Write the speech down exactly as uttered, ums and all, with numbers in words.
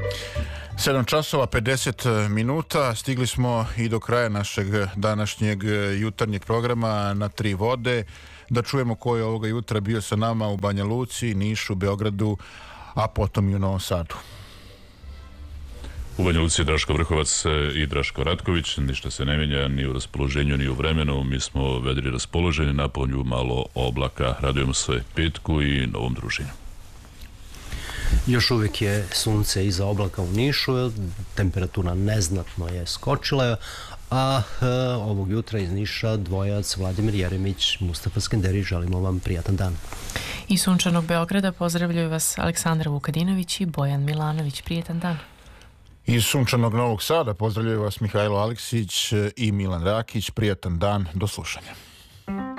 sedam časova pedeset minuta, stigli smo i do kraja našeg današnjeg jutarnjeg programa na Tri vode. Da čujemo ko je ovoga jutra bio sa nama u Banja Luci, Nišu, Beogradu, a potom i u Novom Sadu. U Banja Luci je Draško Vrhovac i Draško Ratković. Ništa se ne mijenja ni u raspoloženju ni u vremenu. Mi smo vedri raspoloženi, na polju malo oblaka. Radujemo se petku i novom druženju. Još uvijek je sunce iza oblaka u Nišu, temperatura neznatno je skočila, a e, ovog jutra iz Niša dvojac Vladimir Jeremić, Mustafa Skenderi, želimo vam prijatan dan. Iz sunčanog Beograda pozdravljaju vas Aleksandar Vukadinović i Bojan Milanović. Prijatan dan. Iz sunčanog Novog Sada pozdravljaju vas Mihajlo Aleksić i Milan Rakić. Prijatan dan, do slušanja.